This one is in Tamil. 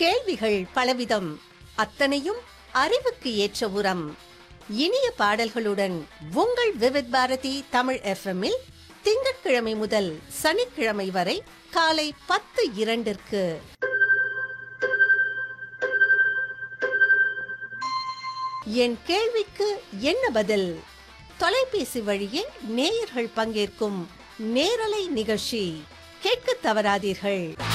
கேள்விகள் பலவிதம், அத்தனையும் அறிவுக்கு ஏற்ற உரம். இனிய பாடல்களுடன் உங்கள் விவித் பாரதி தமிழ் FM-இல் திங்கட்கிழமை முதல் சனிக்கிழமை வரை காலை 10:02 என் கேள்விக்கு என்ன பதில்? தொலைபேசி வழியே நேயர்கள் பங்கேற்கும் நேரலை நிகழ்ச்சி கேட்க தவறாதீர்கள்.